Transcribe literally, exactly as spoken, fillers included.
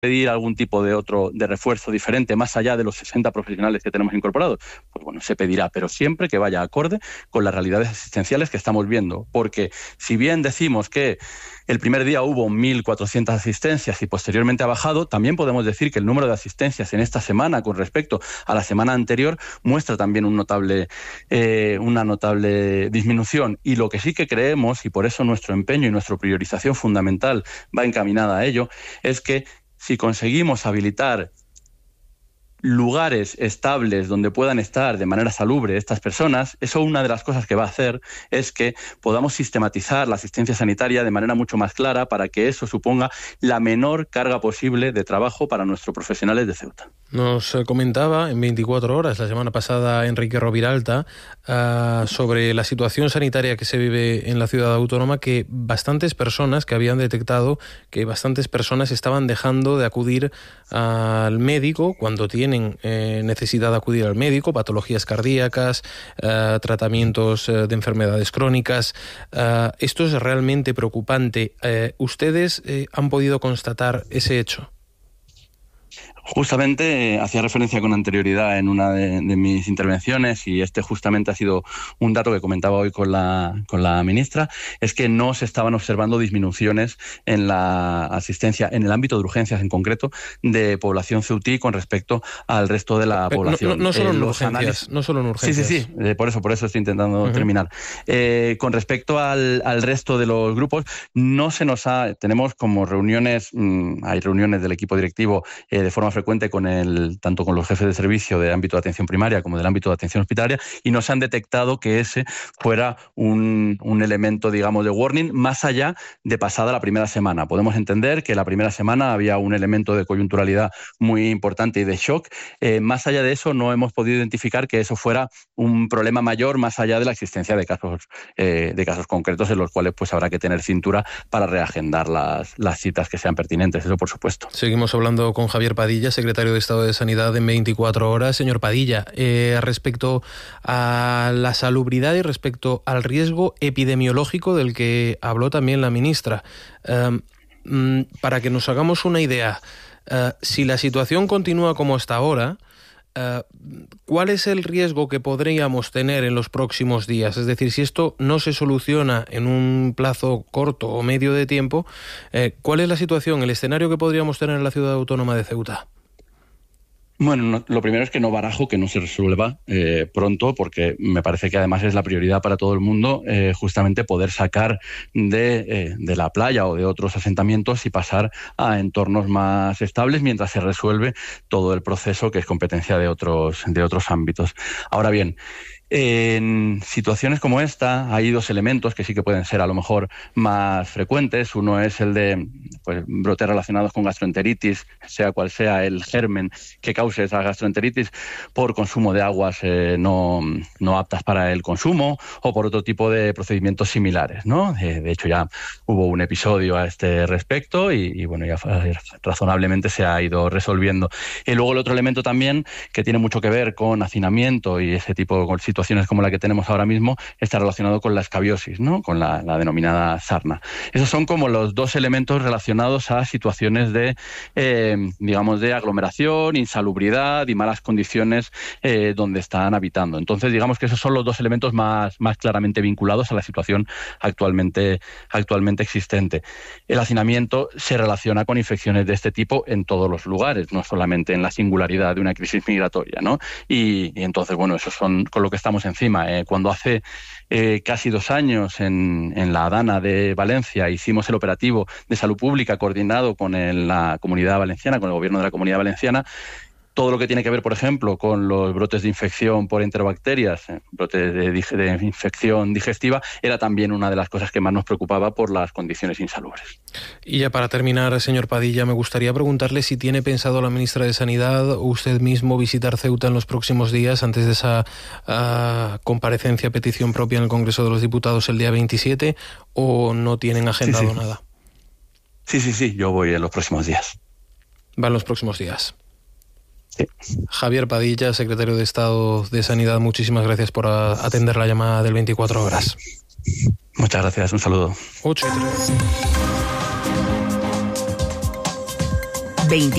pedir algún tipo de otro de refuerzo diferente más allá de los sesenta profesionales que tenemos incorporados, pues bueno, se pedirá, pero siempre que vaya acorde con las realidades asistenciales que estamos viendo, porque si bien decimos que el primer día hubo mil cuatrocientas asistencias y posteriormente ha bajado, también podemos decir que el número de asistencias en esta semana con respecto a la semana anterior muestra también un notable, eh, una notable disminución, y lo que sí que creemos, y por eso nuestro empeño y nuestra priorización fundamental va encaminada a ello, es que si conseguimos habilitar lugares estables donde puedan estar de manera salubre estas personas, eso una de las cosas que va a hacer es que podamos sistematizar la asistencia sanitaria de manera mucho más clara para que eso suponga la menor carga posible de trabajo para nuestros profesionales de Ceuta. Nos comentaba en veinticuatro horas la semana pasada Enrique Roviralta uh, sobre la situación sanitaria que se vive en la ciudad autónoma, que bastantes personas que habían detectado que bastantes personas estaban dejando de acudir al médico cuando tienen eh, necesidad de acudir al médico, patologías cardíacas, uh, tratamientos uh, de enfermedades crónicas. Uh, esto es realmente preocupante. Uh, ¿Ustedes eh, han podido constatar ese hecho? Justamente eh, hacía referencia con anterioridad en una de, de mis intervenciones, y este justamente ha sido un dato que comentaba hoy con la, con la ministra, es que no se estaban observando disminuciones en la asistencia, en el ámbito de urgencias en concreto, de población ceutí con respecto al resto de la Pero población. No, no, no solo eh, en los urgencias, análisis... no solo en urgencias. Sí, sí, sí, eh, por eso, por eso estoy intentando Uh-huh. terminar. Eh, con respecto al, al resto de los grupos, no se nos ha... Tenemos como reuniones, mmm, hay reuniones del equipo directivo eh, de forma frecuente con el, tanto con los jefes de servicio del ámbito de atención primaria como del ámbito de atención hospitalaria, y nos han detectado que ese fuera un, un elemento, digamos, de warning, más allá de pasada la primera semana. Podemos entender que la primera semana había un elemento de coyunturalidad muy importante y de shock. Eh, más allá de eso, no hemos podido identificar que eso fuera un problema mayor, más allá de la existencia de casos, eh, de casos concretos en los cuales pues habrá que tener cintura para reagendar las, las citas que sean pertinentes, eso por supuesto. Seguimos hablando con Javier Padilla, secretario de Estado de Sanidad en veinticuatro horas. Señor Padilla, eh, respecto a la salubridad y respecto al riesgo epidemiológico del que habló también la ministra, eh, para que nos hagamos una idea, eh, si la situación continúa como hasta ahora, Uh, ¿cuál es el riesgo que podríamos tener en los próximos días? Es decir, si esto no se soluciona en un plazo corto o medio de tiempo, eh, ¿cuál es la situación, el escenario que podríamos tener en la ciudad autónoma de Ceuta? Bueno, no, lo primero es que no barajo que no se resuelva eh, pronto, porque me parece que además es la prioridad para todo el mundo eh, justamente poder sacar de, eh, de la playa o de otros asentamientos y pasar a entornos más estables mientras se resuelve todo el proceso que es competencia de otros, de otros ámbitos. Ahora bien, en situaciones como esta hay dos elementos que sí que pueden ser a lo mejor más frecuentes. Uno es el de pues, brotes relacionados con gastroenteritis, sea cual sea el germen que cause esa gastroenteritis, por consumo de aguas eh, no, no aptas para el consumo o por otro tipo de procedimientos similares, ¿no? Eh, de hecho ya hubo un episodio a este respecto y, y bueno, ya razonablemente se ha ido resolviendo. Y luego el otro elemento también que tiene mucho que ver con hacinamiento y ese tipo de situaciones situaciones como la que tenemos ahora mismo está relacionado con la escabiosis, ¿no? Con la, la denominada sarna. Esos son como los dos elementos relacionados a situaciones de, eh, digamos, de aglomeración, insalubridad y malas condiciones eh, donde están habitando. Entonces, digamos que esos son los dos elementos más, más claramente vinculados a la situación actualmente, actualmente existente. El hacinamiento se relaciona con infecciones de este tipo en todos los lugares, no solamente en la singularidad de una crisis migratoria, ¿no? Y, y entonces, bueno, esos son con lo que estamos encima. Eh, cuando hace eh, casi dos años en, en la Adana de Valencia hicimos el operativo de salud pública coordinado con el, la Comunidad Valenciana, con el gobierno de la Comunidad Valenciana, todo lo que tiene que ver, por ejemplo, con los brotes de infección por enterobacterias, eh, brotes de, de infección digestiva, era también una de las cosas que más nos preocupaba por las condiciones insalubres. Y ya para terminar, señor Padilla, me gustaría preguntarle si tiene pensado la ministra de Sanidad o usted mismo visitar Ceuta en los próximos días antes de esa uh, comparecencia, petición propia en el Congreso de los Diputados el día veintisiete, o no tienen agendado sí, sí. nada. Sí, sí, sí, yo voy en los próximos días. Va en los próximos días. Sí. Javier Padilla, secretario de Estado de Sanidad, muchísimas gracias por atender la llamada del veinticuatro horas. Muchas gracias, un saludo. ocho y tres. veinticuatro